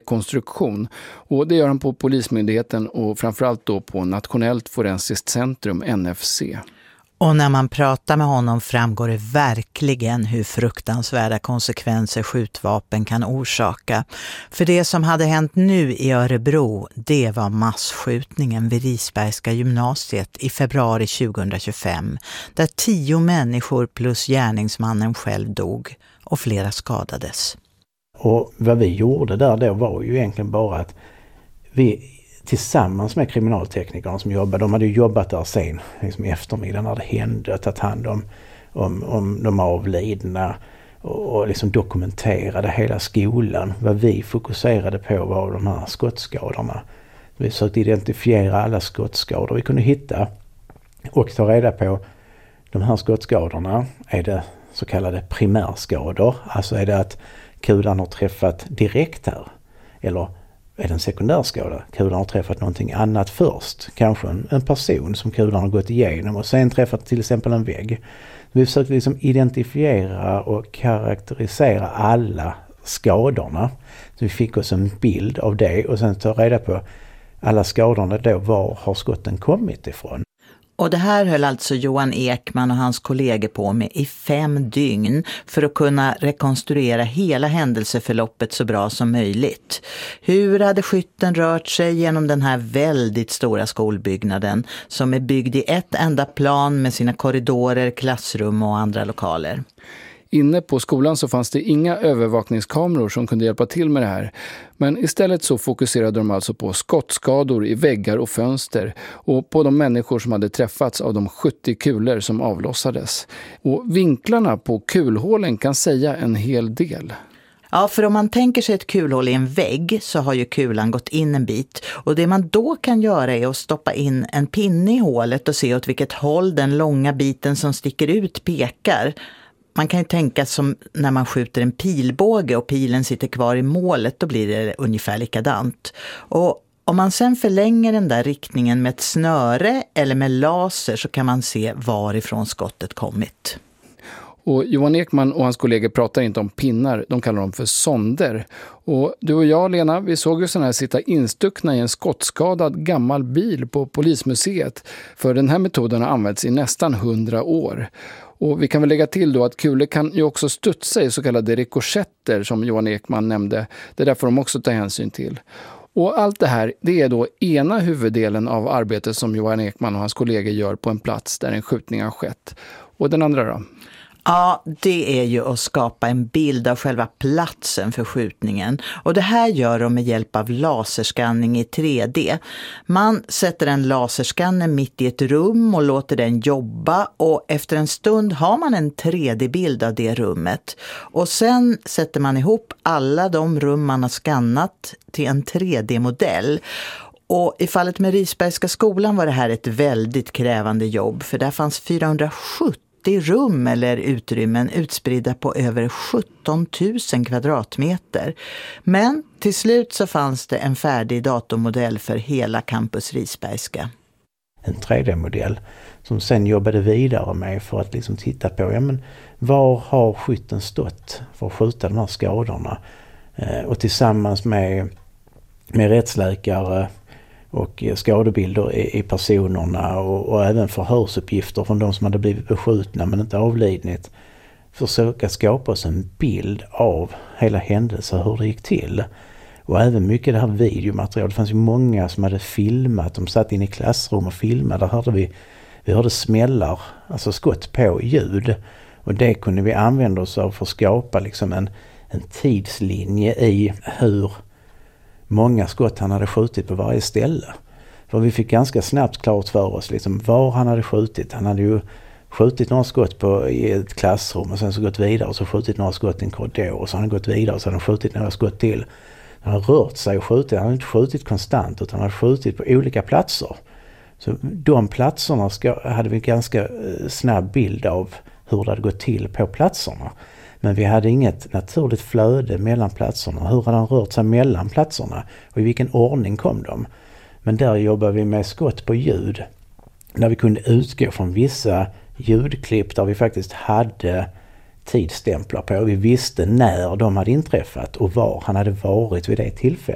rekonstruktion. Och det gör han på Polismyndigheten och framförallt då på Nationellt forensiskt centrum, NFC. Och när man pratar med honom framgår det verkligen hur fruktansvärda konsekvenser skjutvapen kan orsaka. För det som hade hänt nu i Örebro, det var massskjutningen vid Risbergska gymnasiet i februari 2025. Där 10 människor plus gärningsmannen själv dog och flera skadades. Och vad vi gjorde där då var ju egentligen bara att vi tillsammans med kriminalteknikerna som jobbade, de hade ju jobbat där sen liksom i eftermiddag när det hände, tagit hand om de avlidna och liksom dokumenterade hela skolan. Vad vi fokuserade på var de här skottskadorna. Vi försökte identifiera alla skottskador vi kunde hitta och ta reda på de här skottskadorna. Är det så kallade primärskador? Alltså är det att kulan har träffat direkt här? Eller är det en sekundärskada? Kulan har träffat någonting annat först. Kanske en person som kulan har gått igenom och sen träffat till exempel en vägg. Vi försökte liksom identifiera och karaktärisera alla skadorna. Så vi fick oss en bild av det och sen ta reda på alla skadorna då, var har skotten kommit ifrån. Och det här höll alltså Johan Ekman och hans kollegor på med i 5 dygn för att kunna rekonstruera hela händelseförloppet så bra som möjligt. Hur hade skytten rört sig genom den här väldigt stora skolbyggnaden som är byggd i ett enda plan med sina korridorer, klassrum och andra lokaler? Inne på skolan så fanns det inga övervakningskameror som kunde hjälpa till med det här. Men istället så fokuserade de alltså på skottskador i väggar och fönster och på de människor som hade träffats av de 70 kulor som avlossades. Och vinklarna på kulhålen kan säga en hel del. Ja, för om man tänker sig ett kulhål i en vägg så har ju kulan gått in en bit. Och det man då kan göra är att stoppa in en pinne i hålet och se åt vilket håll den långa biten som sticker ut pekar. Man kan ju tänka som när man skjuter en pilbåge och pilen sitter kvar i målet, då blir det ungefär likadant. Och om man sen förlänger den där riktningen med ett snöre eller med laser så kan man se varifrån skottet kommit. Och Johan Ekman och hans kollegor pratar inte om pinnar, de kallar dem för sonder. Och du och jag, Lena, vi såg ju sådana här sitta instuckna i en skottskadad gammal bil på Polismuseet. För den här metoden har använts i nästan 100 år. Och vi kan väl lägga till då att kulor kan ju också studsa i så kallade rikoschetter som Johan Ekman nämnde. Det där får de också ta hänsyn till. Och allt det här, det är då ena huvuddelen av arbetet som Johan Ekman och hans kollegor gör på en plats där en skjutning har skett. Och den andra då? Ja, det är ju att skapa en bild av själva platsen för skjutningen. Och det här gör de med hjälp av laserskanning i 3D. Man sätter en laserskanner mitt i ett rum och låter den jobba. Och efter en stund har man en 3D-bild av det rummet. Och sen sätter man ihop alla de rum man har skannat till en 3D-modell. Och i fallet med Risbergska skolan var det här ett väldigt krävande jobb. För där fanns 470 rum eller utrymmen utspridda på över 17 000 kvadratmeter. Men till slut så fanns det en färdig datormodell för hela campus Risbergska. En 3D-modell som sen jobbade vidare med för att liksom titta på var har skytten stått för att skjuta de här skadorna. Och tillsammans med rättsläkare och skadebilder i personerna och även förhörsuppgifter från de som hade blivit beskjutna men inte avlidnit. Försöka skapa oss en bild av hela händelsen, hur det gick till. Och även mycket det här videomaterial. Det fanns ju många som hade filmat. De satt in i klassrum och filmade. Där hörde vi hörde smällar, alltså skott på ljud. Och det kunde vi använda oss av för att skapa liksom en tidslinje i hur många skott han hade skjutit på varje ställe. För vi fick ganska snabbt klart för oss liksom var han hade skjutit. Han hade ju skjutit några skott i ett klassrum och sen så gått vidare och så skjutit några skott i en korridor och så han gått vidare och så hade han skjutit några skott till. Han hade rört sig och skjutit. Han hade inte skjutit konstant utan han hade skjutit på olika platser. Så de platserna hade vi ganska snabb bild av hur det hade gått till på platserna. Men vi hade inget naturligt flöde mellan platserna. Hur hade han rört sig mellan platserna? Och i vilken ordning kom de? Men där jobbar vi med skott på ljud. Där vi kunde utgå från vissa ljudklipp där vi faktiskt hade tidsstämplar på. Vi visste när de hade inträffat och var han hade varit vid det tillfället.